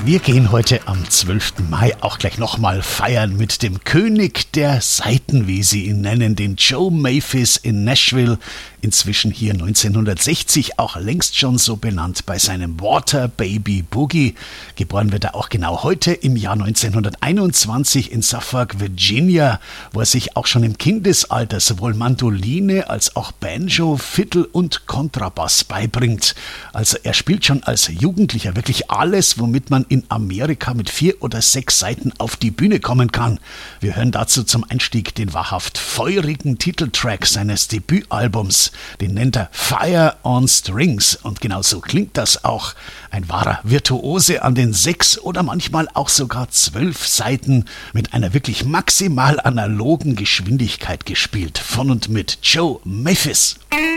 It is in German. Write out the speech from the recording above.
Wir gehen heute am 12. Mai auch gleich nochmal feiern mit dem König der Saiten, wie sie ihn nennen, den Joe Maphis in Nashville. Inzwischen hier 1960 auch längst schon so benannt bei seinem Water Baby Boogie. Geboren wird er auch genau heute im Jahr 1921 in Suffolk, Virginia, wo er sich auch schon im Kindesalter sowohl Mandoline als auch Banjo, Fiddle und Kontrabass beibringt. Also er spielt schon als Jugendlicher wirklich alles, womit man in Amerika mit 4 oder 6 Saiten auf die Bühne kommen kann. Wir hören dazu zum Einstieg den wahrhaft feurigen Titeltrack seines Debütalbums. Den nennt er Fire on Strings und genau so klingt das auch. Ein wahrer Virtuose an den 6 oder manchmal auch sogar 12 Saiten mit einer wirklich maximal analogen Geschwindigkeit gespielt. Von und mit Joe Maphis.